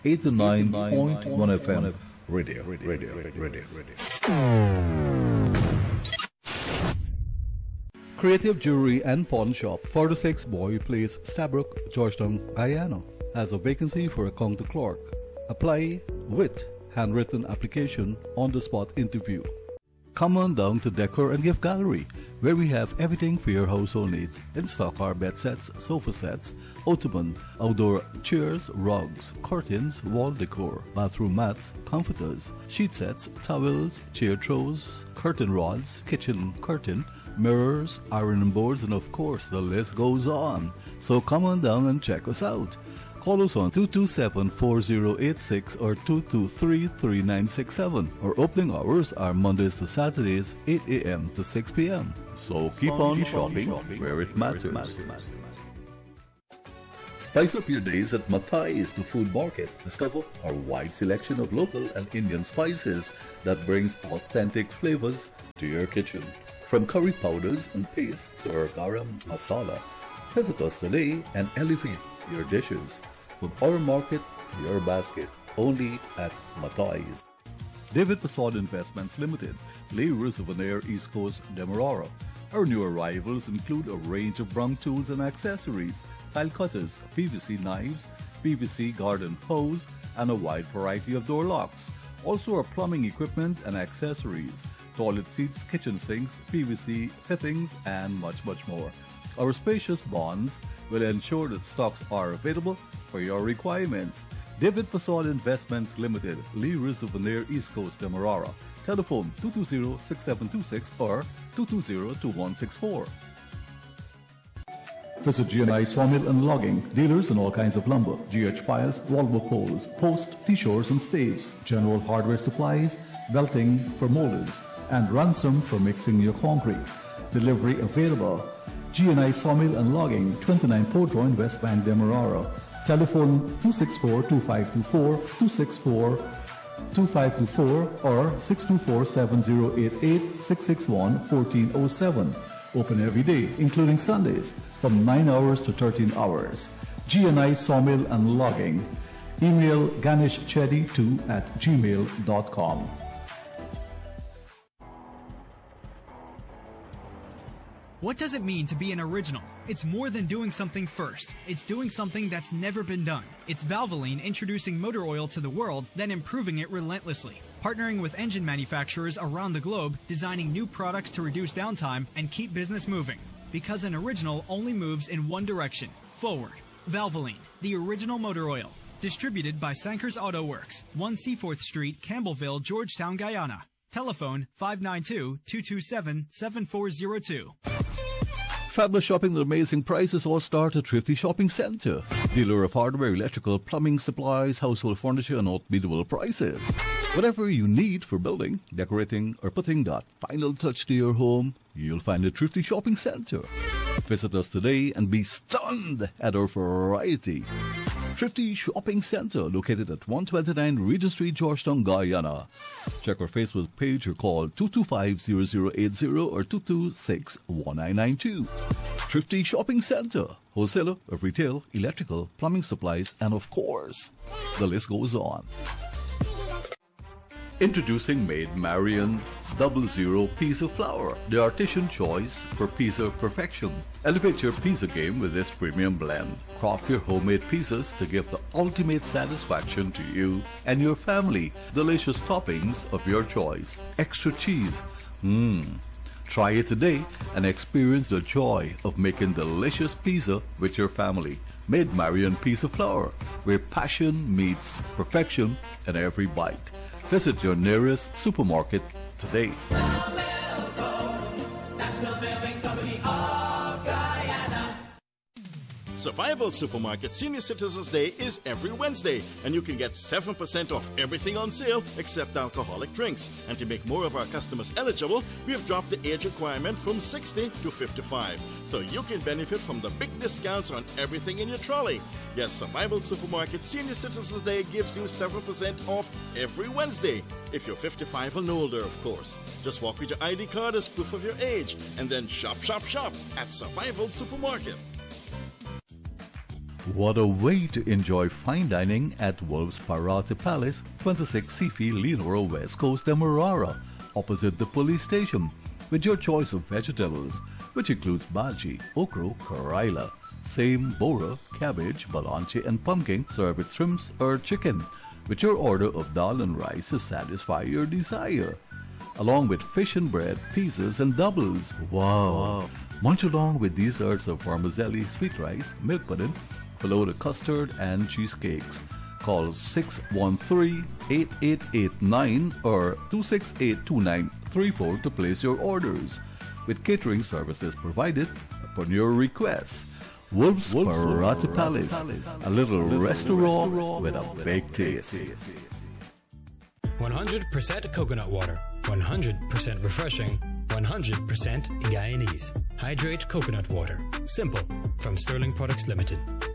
89.1 FM. Radio. Creative Jewelry and Pawn Shop, 46 Boy Place, Stabrook, Georgetown, Guyana, has a vacancy for a counter clerk. Apply with handwritten application, on-the-spot interview. Come on down to Decor and Gift Gallery, where we have everything for your household needs. In stock are bed sets, sofa sets, ottoman, outdoor chairs, rugs, curtains, wall decor, bathroom mats, comforters, sheet sets, towels, chair throws, curtain rods, kitchen curtain, mirrors, ironing boards, and of course the list goes on. So come on down and check us out. Call us on 227-4086 or 223-3967. Our opening hours are Mondays to Saturdays, 8 a.m. to 6 p.m. So keep on shopping where it matters. Spice up your days at Mathai's, the food market. Discover our wide selection of local and Indian spices that brings authentic flavors to your kitchen. From curry powders and paste to our garam masala. Visit us today and elevate your dishes. From our market to your basket, only at Mathai's. David Paswad Investments Limited, Les Reservoir, East Coast, Demerara. Our new arrivals include a range of brown tools and accessories, tile cutters, PVC knives, PVC garden hose, and a wide variety of door locks. Also our plumbing equipment and accessories, toilet seats, kitchen sinks, PVC fittings, and much more. Our spacious bonds will ensure that stocks are available for your requirements. David Paswad Investments Limited, Les Reservoir, East Coast, Demerara. Telephone 220-6726 or 220-2164. Visit GNI Sawmill and Logging, dealers in all kinds of lumber, GH piles, wallboard poles, post, T-shores and staves, general hardware supplies, belting for molders, and ransom for mixing your concrete. Delivery available. GNI Sawmill and Logging, 29 Port Road, West Bank, Demerara. Telephone 264-2524, 264-2524 or 624-7088, 661-1407. Open every day, including Sundays, from 9 hours to 13 hours. GNI Sawmill and Logging. Email ganeshchetty2@gmail.com. What does it mean to be an original? It's more than doing something first. It's doing something that's never been done. It's Valvoline introducing motor oil to the world, then improving it relentlessly. Partnering with engine manufacturers around the globe, designing new products to reduce downtime and keep business moving. Because an original only moves in one direction, forward. Valvoline, the original motor oil. Distributed by Sankers Auto Works, 1 Seaforth Street, Campbellville, Georgetown, Guyana. Telephone 592-227-7402. Fabulous shopping at amazing prices all start at Thrifty Shopping Centre. Dealer of hardware, electrical, plumbing, supplies, household furniture, and unbeatable prices. Whatever you need for building, decorating, or putting that final touch to your home, you'll find at Thrifty Shopping Centre. Visit us today and be stunned at our variety. Thrifty Shopping Centre, located at 129 Regent Street, Georgetown, Guyana. Check our Facebook page or call 225-0080 or 226-1992. Thrifty Shopping Centre, wholesaler of retail, electrical, plumbing supplies, and of course, the list goes on. Introducing Maid Marian 00 Pizza Flour, the artisan choice for pizza perfection. Elevate your pizza game with this premium blend. Craft your homemade pizzas to give the ultimate satisfaction to you and your family. Delicious toppings of your choice. Extra cheese. Try it today and experience the joy of making delicious pizza with your family. Maid Marian Pizza Flour, where passion meets perfection in every bite. Visit your nearest supermarket today. Survival Supermarket Senior Citizens Day is every Wednesday, and you can get 7% off everything on sale except alcoholic drinks. And to make more of our customers eligible, we have dropped the age requirement from 60 to 55, so you can benefit from the big discounts on everything in your trolley. Yes, Survival Supermarket Senior Citizens Day gives you 7% off every Wednesday, if you're 55 and older, of course. Just walk with your ID card as proof of your age, and then shop, shop, shop at Survival Supermarket. What a way to enjoy fine dining at Wolves Parate Palace, 26 Sifi, Leonora, West Coast, Demerara, opposite the police station, with your choice of vegetables, which includes bhaji, okra, karaila, same, bora, cabbage, balanchi, and pumpkin, served with shrimps or chicken, with your order of dal and rice to satisfy your desire, along with fish and bread, pizzas, and doubles. Wow! Munch along with desserts of vermicelli, sweet rice, milk pudding, below the custard and cheesecakes. Call 613-8889 or 268-2934 to place your orders, with catering services provided upon your request. Wolves Parate Palace, a little restaurant with a big taste. 100% coconut water, 100% refreshing, 100% Guyanese. Hydrate coconut water. Simple. From Sterling Products Limited.